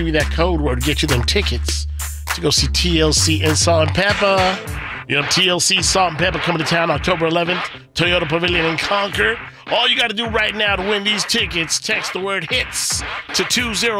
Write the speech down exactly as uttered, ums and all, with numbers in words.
Give you that code word to get you them tickets to go see T L C and Salt and Pepper. You know, T L C, Salt and Pepper coming to town October eleventh, Toyota Pavilion in Concord. All you got to do right now to win these tickets, text the word HITS to two zero